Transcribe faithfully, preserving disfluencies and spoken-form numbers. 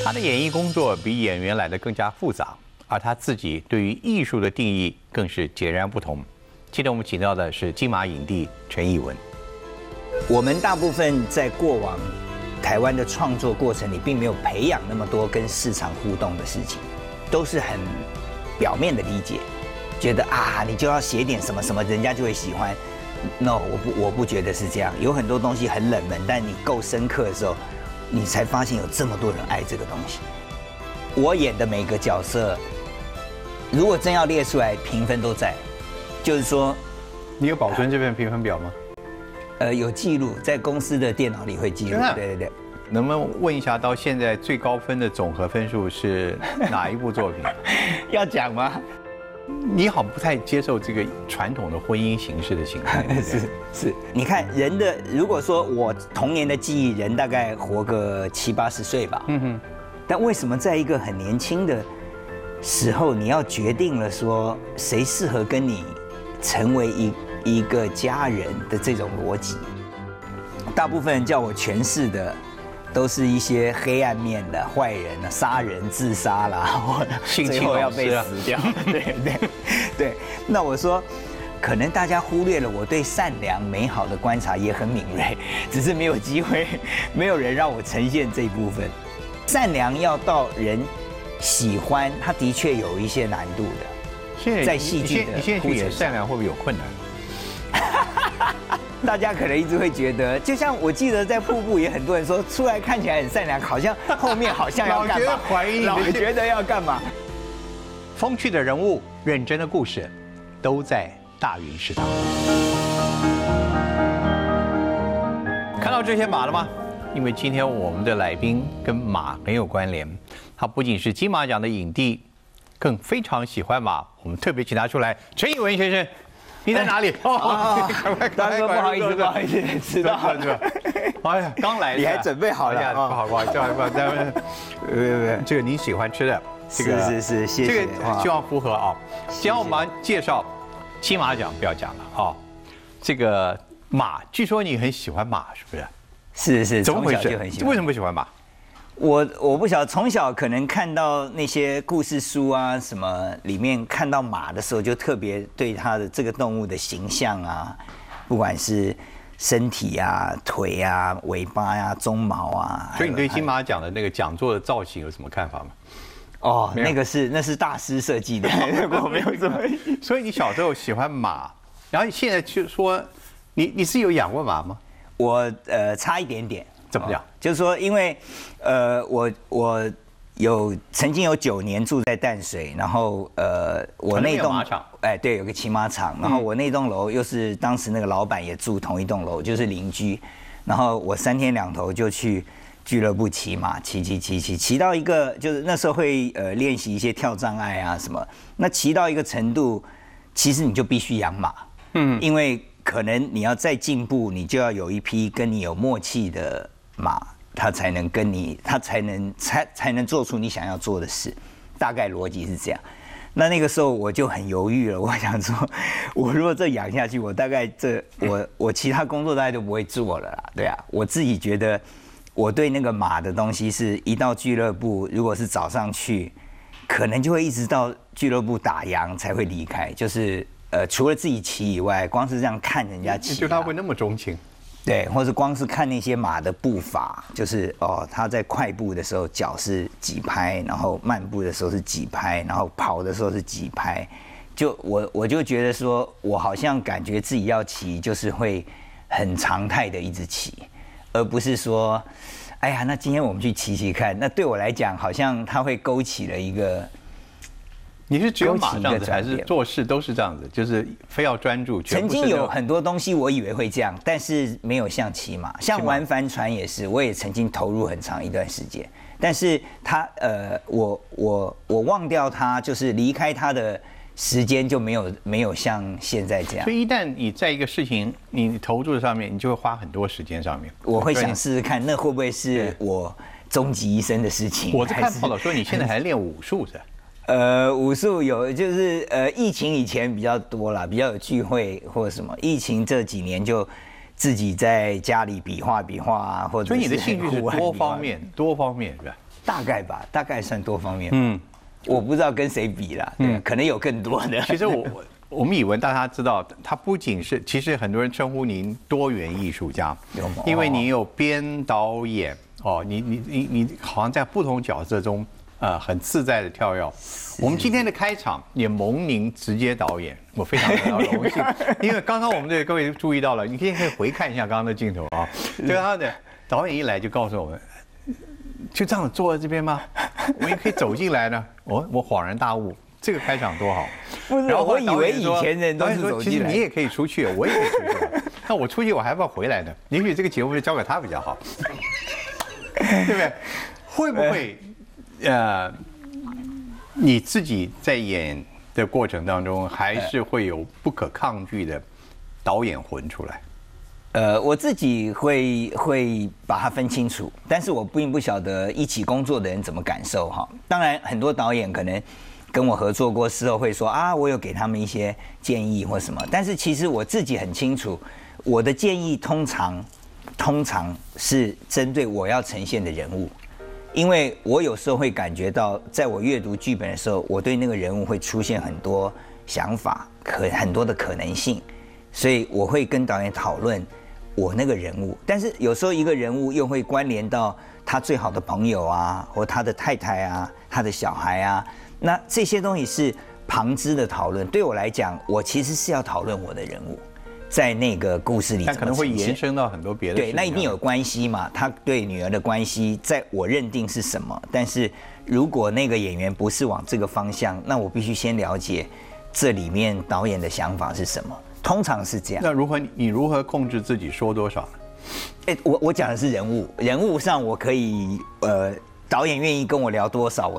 他的演艺工作比演员来得更加复杂，而他自己对于艺术的定义更是截然不同。今天我们请到的是金马影帝陈艺文。 我们大部分在过往台湾的创作过程里，并没有培养那么多跟市场互动的事情，都是很表面的理解，觉得啊，你就要写点什么什么，人家就会喜欢。No， 我不我不觉得是这样。有很多东西很冷门，但你够深刻的时候，你才发现有这么多人爱这个东西。我演的每个角色，如果真要列出来，评分都在，就是说， 你有保存这份评分表吗？ 呃，有记录，在公司的电脑里会记录。对对对。 能不能问一下，到现在最高分的总和分数是哪一部作品？ 要讲吗？ 你好，不太接受这个传统的婚姻形式的形态。 是是，你看人的，如果说我童年的记忆，人大概活个七八十岁吧。嗯哼。但为什么在一个很年轻的时候，你要决定了说谁适合跟你成为一一个家人的这种逻辑？大部分人叫我诠释的，都是一些黑暗面的坏人啊，杀人、自杀啦，或者最后要被死掉。对对对。那我说，可能大家忽略了我对善良美好的观察也很敏锐，只是没有机会，没有人让我呈现这一部分。善良要到人喜欢，它的确有一些难度的。 现在在戏剧的你现在去演善良会不会有困难？ 大家可能一直会觉得，就像我记得在瀑布也很多人说，出来看起来很善良，好像后面好像要干嘛？ 老觉得怀疑你， 老觉得要干嘛？ 风趣的人物，认真的故事，都在大云食堂。看到这些马了吗？因为今天我们的来宾跟马很有关联，他不仅是金马奖的影帝，更非常喜欢马。我们特别请他出来，陈艺文先生。你在哪里？ 哦，大哥，不好意思，不好意思，迟到了。 哎呀，刚来， 你还准备好了？ 不好不好，不好不好，咱们，呃，这个你喜欢吃的， 这个是是是，谢谢。 这个希望符合啊。先我们介绍金马奖，不要讲了啊。这个马，据说你很喜欢马，是不是？ 是是， 怎么回事？ 很喜欢。 为什么不喜欢马？ 我我不晓得，从小可能看到那些故事书啊什么，里面看到马的时候，就特别对它的这个动物的形象啊，不管是身体啊、腿啊、尾巴呀、鬃毛啊。 所以你对金马奖的那个讲座的造型有什么看法吗？ 哦，那个是那是大师设计的，我没有这么。 所以你小时候喜欢马，然后你现在就说，你你是有养过马吗？ 我呃差一点点。 怎么讲？ 就是说，因为，呃，我我有曾经有九年住在淡水，然后呃，我那栋，哎，对，有个骑马场，然后我那栋楼又是当时那个老板也住同一栋楼，就是邻居，然后我三天两头就去俱乐部骑马，骑骑骑骑骑到一个，就是那时候会呃练习一些跳障碍啊什么，那骑到一个程度，其实你就必须养马，嗯，因为可能你要再进步，你就要有一匹跟你有默契的马，它才能跟你，它才能才才能做出你想要做的事，大概逻辑是这样。那那个时候我就很犹豫了，我想说，我如果这养下去，我大概这我我其他工作大概都不会做了啦，对啊。我自己觉得，我对那个马的东西是一到俱乐部，如果是早上去，可能就会一直到俱乐部打烊才会离开，就是呃除了自己骑以外，光是这样看人家骑、啊， 就他会那么钟情。 对，或是光是看那些马的步伐，就是哦，他在快步的时候脚是几拍，然后慢步的时候是几拍，然后跑的时候是几拍，就我我就觉得说，我好像感觉自己要骑，就是会很常态的一直骑，而不是说，哎呀，那今天我们去骑骑看，那对我来讲，好像它会勾起了一个。 你是只有马这样子，还是做事都是这样子？就是非要专注。 曾经有很多东西我以为会这样，但是没有像骑马，像玩帆船也是，我也曾经投入很长一段时间。但是它呃，我我我忘掉它，就是离开它的时间就没有没有像现在这样。 所以一旦你在一个事情你投注上面，你就会花很多时间上面。 我会想试试看，那会不会是我终极一生的事情？ 我在看报道说你现在还练武术是？ 呃，武术有就是呃，疫情以前比较多啦，比较有聚会或者什么。疫情这几年就自己在家里比划比划啊，或者所以你的兴趣是多方面，多方面是吧？ 大概吧，大概算多方面。嗯，我不知道跟谁比啦，嗯，可能有更多的。 其实我我们以为大家知道，他不仅是，其实很多人称呼您多元艺术家，因为你有编导演哦，你你你你好像在不同角色中。呃，很自在的跳跃。我们今天的开场也蒙您直接导演，我非常感到荣幸。因为刚刚我们对各位注意到了，你可以可以回看一下刚刚的镜头啊。对他的导演一来就告诉我们，就这样坐在这边吗？我们也可以走进来呢。我我恍然大悟，这个开场多好。 然后我以为以前人都是走进来， 其实你也可以出去，我也可以出去。那我出去我还要不要回来呢？也许这个节目就交给他比较好，对不对？会不会？呃，你自己在演的过程当中，还是会有不可抗拒的导演魂出来？ 呃，我自己会会把它分清楚，但是我并不晓得一起工作的人怎么感受哈。当然，很多导演可能跟我合作过，事后会说啊，我有给他们一些建议或什么，但是其实我自己很清楚，我的建议通常通常是针对我要呈现的人物。因为我有时候会感觉到，在我阅读剧本的时候，我对那个人物会出现很多想法，可很多的可能性，所以我会跟导演讨论我那个人物。但是有时候一个人物又会关联到他最好的朋友啊，或他的太太啊，他的小孩啊，那这些东西是旁支的讨论。对我来讲，我其实是要讨论我的人物。在那个故事里， 但可能会延伸到很多别的。 对，那一定有关系嘛？他对女儿的关系，在我认定是什么？但是如果那个演员不是往这个方向，那我必须先了解这里面导演的想法是什么。通常是这样。 那如何你如何控制自己说多少呢？ 哎，我我讲的是人物，人物上我可以呃，导演愿意跟我聊多少，我